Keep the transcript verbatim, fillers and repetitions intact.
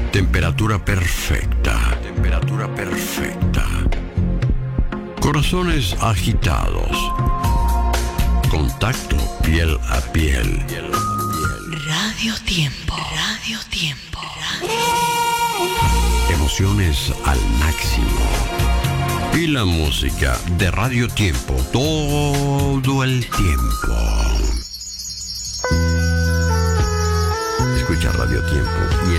Temperatura perfecta. Temperatura perfecta. Corazones agitados. Contacto piel a piel. Radio Tiempo. Radio Tiempo. Emociones al máximo. Y la música de Radio Tiempo todo el tiempo. Escucha Radio Tiempo y